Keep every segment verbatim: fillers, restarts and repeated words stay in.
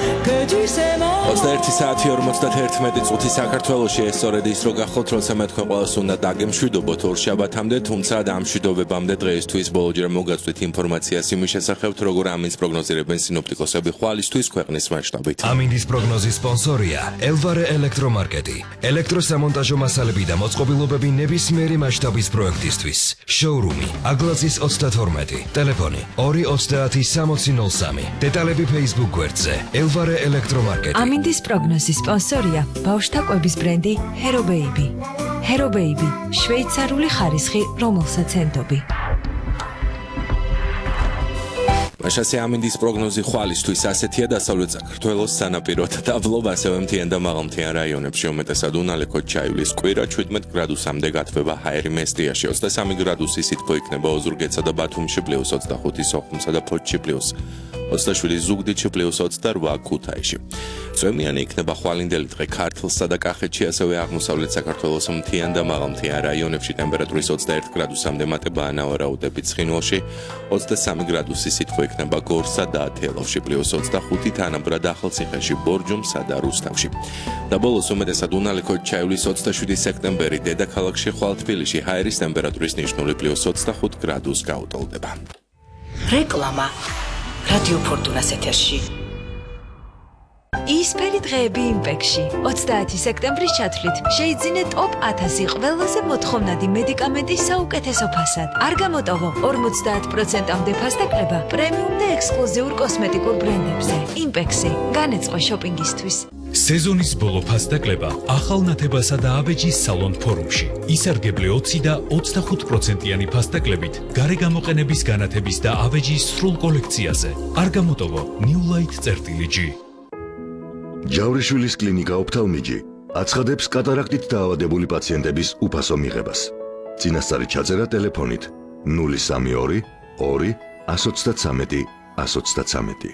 ოცდაერთი საათი ორმოცდაერთმეტი წუთი საქართველოში ეს სწორედ ის რო გახოთ, როცა მე თქვენ ყველას უნდა დაგემშვიდობოთ ორშაბათამდე, თუმცა ამ მშვიდობებამდე დღეისთვის ბოლოჯერ მოგაწვით ინფორმაციას იმის შესახებ, როგორ ამინდს პროგნოზირებენ სინოპტიკოსები ხვალისთვის ქვეყნის მასშტაბით. ამინდის პროგნოზის სპონსორია ელვარე ელექტრომარკეტი. ელექტროსამონტაჟო მასალები და მოწყობილობები ნებისმიერი მასშტაბის პროექტისთვის. შოურუმი აგლაძის ოცდათორმეტი, ტელეფონი ორი ოცდაათი სამოცი ნოლ სამი. დეტალები Facebook გვერდზე ელვარე ელექტრომარკეტი. ამინდის პროგნოზის სპონსორია ბავშვთა კვების ბრენდი Hero Baby. Hero Baby, შვეიცარიული ხარისხი, რომელსაც ენდობი. მაშასე ამინდის პროგნოზი ხვალისთვის ასეთია დასავლეთ საქართველოს სანაპიროთ დაბლობ, ასევე მთიან და მაღალმთიან რაიონებში უმეტესად უნალე ქოჩაივლის კვირა შვიდმეტ გრადუსამდე გათბება ჰაერი მესტიაში, ოცდასამი გრადუსი სითბო იქნება ოზურგეთსა და ბათუმში პლუს ოცდახუთი, სოხუმსა და ფოთში პლუს ოცდაშვიდი, ზუგდიდში პლუს ოცდარვა, ქუთაისში. წვიმიანი იქნება ხვალინდელი დღე ქართლსა და კახეთში, ასევე აღმოსავლეთ საქართველოს მთიან და მაღალმთიან რაიონებში ტემპერატურის ოცდაერთი გრადუსამდე მატება ანავარაუდებით, ცხინვალში ოცდასამი გრადუსი სითბო იქნება გორსა და ათეულში პლუს ოცდახუთი, თანაბრად ახალციხეში, ბორჯომსა და რუსთავში. და ბოლოს უმეტესად უნალე ქოჩაივლის ოცდაშვიდი სექტემბერი, დედაქალაქში ხვალ თბილისში ჰაერის ტემპერატურის ნიშნული პლუს ოცდახუთ გრადუს გაუტოლდება. რეკლამა რადიო ფორტუნას ეთერში. იისფერი დღეები იმპექში. ოცდაათი სექტემბრის ჩათვლით შეიძინე ტოპ ათასი ყველაზე მოთხოვნადი მედიკამენტის საუკეთესო ფასად. არ გამოტოვო ორმოცდაათ პროცენტამდე ფასდაკლება პრემიუმ და ექსკლუზიურ კოსმეტიკურ ბრენდებზე. იმპექსი, განეწყო შოპინგისთვის. სეზონის ბოლო ფასდაკლება ახალ ნათებასა და აბეჯის სალონ ფორუმში. ისარგებლე ოცი და ოცდახუთ პროცენტიანი ფასდაკლებით გარე გამოყენების განათების და აბეჯის სრულ კოლექციაზე. არ გამოტოვო New Light წერტილი G. ჯავრიშვილის კლინიკა ოფთალმიჯი აცხადებს კატარაქტით დაავადებული პაციენტების უფასო მიღებას. წინასწარი ჩაწერა ტელეფონით ნული სამი ორი ორი ასი ოცდათვრამეტი ასი ოცდათვრამეტი.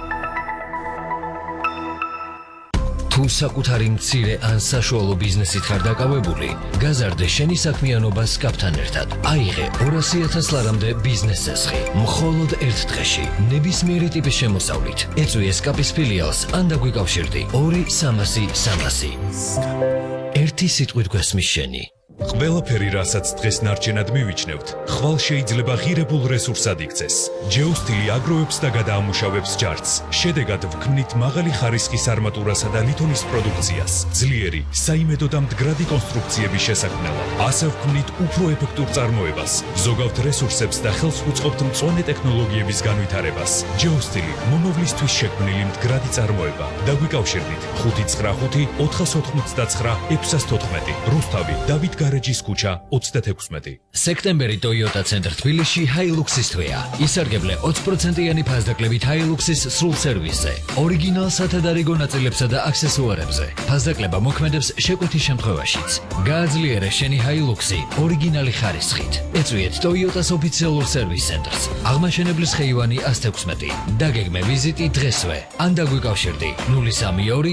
თუ საკუთარი მცირე ან საშუალო ბიზნესით ხარ დაკავებული, გაზარდე შენი საქმიანობა სკაპთან ერთად. აიღე ორასი ათას ლარამდე ბიზნეს წესხი. მხოლოდ ერთ დღეში, ნებისმიერი ტიპის შემოსავლით. ეწვიე სკაპის ფილიალს ან დაგვიკავშირდი ორი სამასი სამასი. ერთი სიტყვით გვესმის შენი. ყველაფერი, რასაც დღეს ნარჩენად მივიჩნევთ, ხვალ შეიძლება ღირებულ რესურსად იქცეს. ჯეოსტილი აგროვებს და გადაამუშავებს ჯარცს. შედეგად ვქმნით მაღალი ხარისხის არმატურასა და ლითონის პროდუქციას, ძლიერი, საიმედო და მდგრადი კონსტრუქციების შესაქმნელად. ასე ვქმნით უფრო ეფექტურ წარმოებას, ზოგავთ რესურსებს და ხელს უწყობთ მწვანე ტექნოლოგიების განვითარებას. ჯეოსტილი მომავლისთვის შექმნილი მდგრადი წარმოება. დაგვიკავშირდით ხუთი ცხრა ხუთი ოთხას ოთხმოცდაცხრა ექვსას თოთხმეტი. რუსთავი, დავით გარეჯის ქუჩა ოცდათექვსმეტი. სექტემბერი Toyota Center თბილისში Hilux-ის თვეა. ისარგებლე ოცი პროცენტიანი ფასდაკლებით Hilux-ის სრულ სერვისზე, ორიგინალ სათადარიგო ნაწილებსა და აქსესუარებზე. ფასდაკლება მოქმედებს შეკვეთის შემთხვევაშიც. გააძლიერე შენი Hilux-ი ორიგინალი ხარისხით. ეწვიეთ Toyota-ს ოფიციალურ სერვის ცენტრს. აღმაშენებლის ხეივანი ას თექვსმეტი. დაგეგმე ვიზიტი დღესვე. ან დაგვიკავშირდი ნული სამი ორი